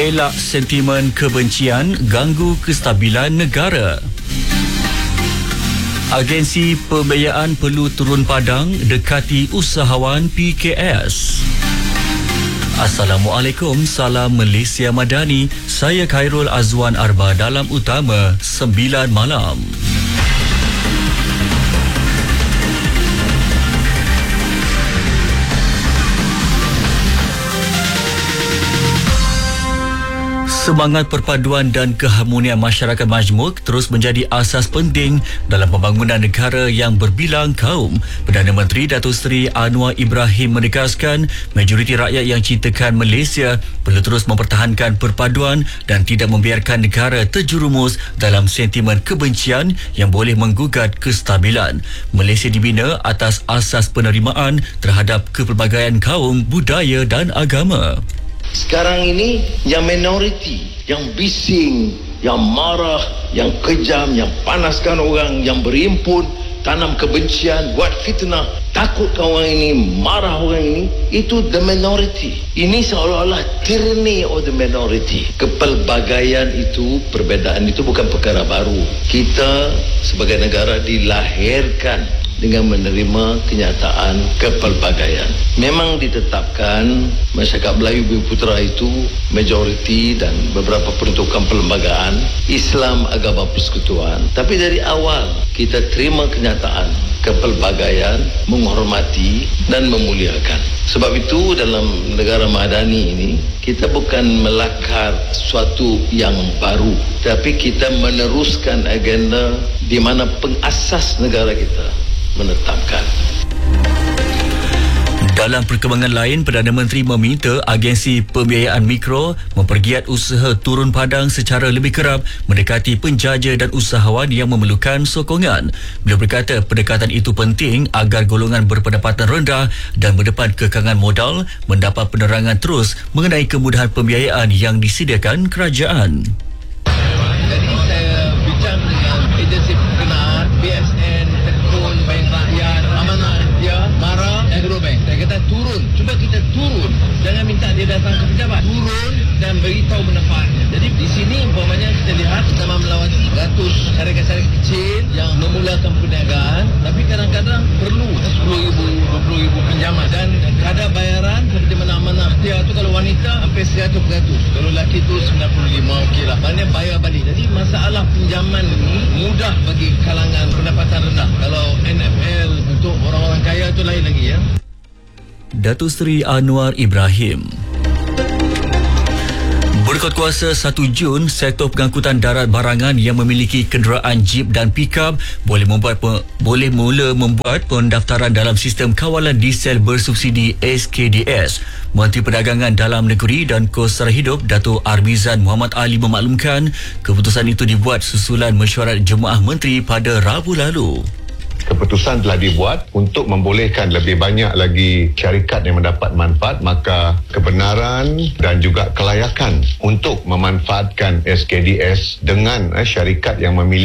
Elak sentimen kebencian ganggu kestabilan negara. Agensi pembiayaan perlu turun padang dekati usahawan PKS. Assalamualaikum, salam Malaysia Madani. Saya Khairul Azwan Arba dalam Utama 9 malam. Semangat perpaduan dan keharmonian masyarakat majmuk terus menjadi asas penting dalam pembangunan negara yang berbilang kaum. Perdana Menteri Datuk Seri Anwar Ibrahim menegaskan majoriti rakyat yang cintakan Malaysia perlu terus mempertahankan perpaduan dan tidak membiarkan negara terjerumus dalam sentimen kebencian yang boleh menggugat kestabilan. Malaysia dibina atas asas penerimaan terhadap kepelbagaian kaum, budaya dan agama. Sekarang ini yang minoriti, yang bising, yang marah, yang kejam, yang panaskan orang, yang berimpun, tanam kebencian, buat fitnah, takutkan orang ini, marah orang ini, itu the minority. Ini seolah-olah tyranny of the minority. Kepelbagaian itu, perbezaan itu bukan perkara baru. Kita sebagai negara dilahirkan dengan menerima kenyataan kepelbagaian. Memang ditetapkan masyarakat Melayu Bumi Putera itu majoriti dan beberapa peruntukan perlembagaan Islam agama persekutuan. Tapi dari awal kita terima kenyataan kepelbagaian, menghormati dan memuliakan. Sebab itu dalam negara madani ini kita bukan melakar sesuatu yang baru, tapi kita meneruskan agenda di mana pengasas negara kita menetapkan. Dalam perkembangan lain, Perdana Menteri meminta agensi pembiayaan mikro mempergiat usaha turun padang secara lebih kerap mendekati penjaja dan usahawan yang memerlukan sokongan. Beliau berkata pendekatan itu penting agar golongan berpendapatan rendah dan berdepan kekangan modal mendapat penerangan terus mengenai kemudahan pembiayaan yang disediakan kerajaan. Jadi saya bincang dengan agensi berkenaan, BSN, Tekun, Bank Rakyat, Amanah dia, Mara, Agrobank. Saya kata turun, cuba kita turun. Jangan minta dia datang ke pejabat. Turun dan beritahu manfaatnya. Jadi di sini umpamanya kita lihat kita melawati ratus syarikat-syarikat kecil yang memulakan perniagaan, tapi kadang-kadang perlu 10,000, 20,000 pinjaman dan kadar bayaran seperti mana Amanah dia tu kalau wanita sampai 100%, kalau lelaki tu 95, okeylah. Maknanya bayar balik. Jadi masalah pinjaman ni mudah bagi kalangan pendapatan rendah. Kalau NFL untuk orang-orang kaya tu lain lagi ya. Datuk Seri Anwar Ibrahim. Berikut kuasa 1 Jun, sektor pengangkutan darat barangan yang memiliki kenderaan jeep dan pikap boleh mula membuat pendaftaran dalam sistem kawalan diesel bersubsidi SKDS. Menteri Perdagangan Dalam Negeri dan Kos Sara Hidup Datuk Armizan Muhammad Ali memaklumkan keputusan itu dibuat susulan mesyuarat Jemaah Menteri pada Rabu lalu. Keputusan telah dibuat untuk membolehkan lebih banyak lagi syarikat yang mendapat manfaat, maka kebenaran dan juga kelayakan untuk memanfaatkan SKDS dengan syarikat yang memiliki